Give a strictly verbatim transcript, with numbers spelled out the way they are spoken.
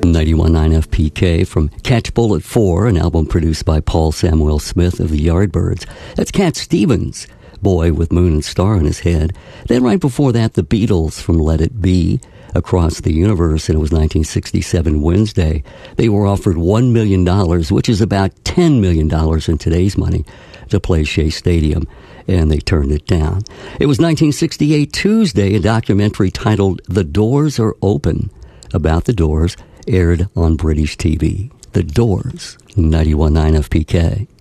ninety-one point nine F P K from Catchpole at Four, an album produced by Paul Samuel Smith of the Yardbirds. That's Cat Stevens, Boy with Moon and Star on his head. Then right before that, the Beatles from Let It Be, Across the Universe, and it was nineteen sixty-seven Wednesday. They were offered one million dollars, which is about ten million dollars in today's money, to play Shea Stadium, and they turned it down. It was nineteen sixty-eight Tuesday, a documentary titled The Doors Are Open, about the Doors, aired on British T V. The Doors, ninety-one point nine F P K.